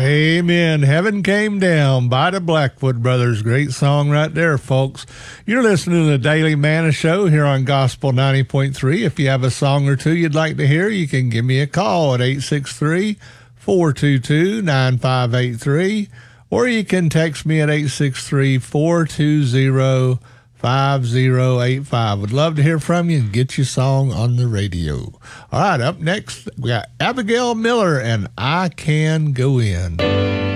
Amen. Heaven Came Down by the Blackfoot Brothers. Great song right there, folks. You're listening to the Daily Manna Show here on Gospel 90.3. If you have a song or two you'd like to hear, you can give me a call at 863-422-9583, or you can text me at 863-420-5085. Would love to hear from you and get your song on the radio. All right, up next, we got Abigail Miller and I Can Go In.